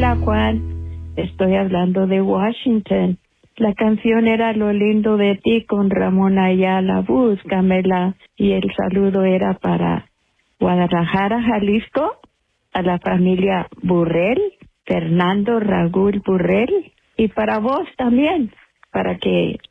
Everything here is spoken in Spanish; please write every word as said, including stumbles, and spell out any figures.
Hola, Juan. Estoy hablando de Washington. La canción era Lo lindo de ti con Ramón Ayala, búscamela. Y el saludo era para Guadalajara, Jalisco, a la familia Burrell, Fernando Raúl Burrell, y para vos también, para que